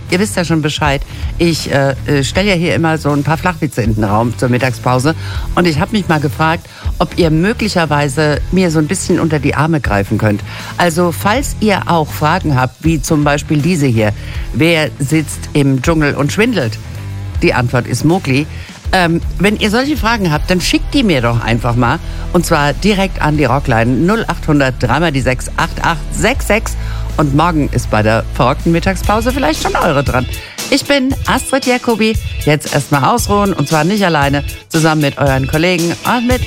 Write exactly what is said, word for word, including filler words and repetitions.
ihr wisst ja schon Bescheid. Ich äh, stelle ja hier immer so ein paar Flachwitze in den Raum zur Mittagspause. Und ich habe mich mal gefragt, ob ihr möglicherweise mir so ein bisschen unter die Arme greifen könnt. Also falls ihr auch Fragen habt, wie zum Beispiel diese hier. Wer sitzt im Dschungel und schwindelt? Die Antwort ist Mowgli. Ähm, wenn ihr solche Fragen habt, dann schickt die mir doch einfach mal. Und zwar direkt an die Rockline null acht hundert drei mal die sechs acht acht sechs sechs. Und morgen ist bei der verrückten Mittagspause vielleicht schon eure dran. Ich bin Astrid Jacobi. Jetzt erstmal ausruhen und zwar nicht alleine, zusammen mit euren Kollegen und mit